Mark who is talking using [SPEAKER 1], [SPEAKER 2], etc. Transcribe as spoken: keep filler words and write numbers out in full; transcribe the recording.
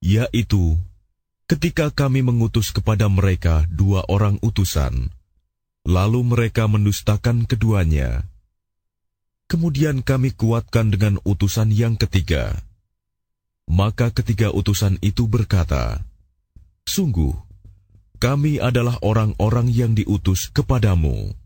[SPEAKER 1] yaitu ketika kami mengutus kepada mereka dua orang utusan, lalu mereka mendustakan keduanya. Kemudian kami kuatkan dengan utusan yang ketiga. Maka ketiga utusan itu berkata, sungguh, kami adalah orang-orang yang diutus kepadamu.